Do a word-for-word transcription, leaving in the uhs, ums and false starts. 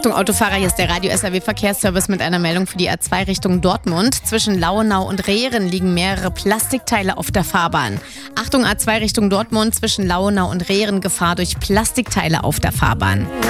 Achtung Autofahrer, hier ist der Radio-S R W-Verkehrsservice mit einer Meldung für die A zwei Richtung Dortmund. Zwischen Lauenau und Rehren liegen mehrere Plastikteile auf der Fahrbahn. Achtung A zwei Richtung Dortmund, zwischen Lauenau und Rehren Gefahr durch Plastikteile auf der Fahrbahn.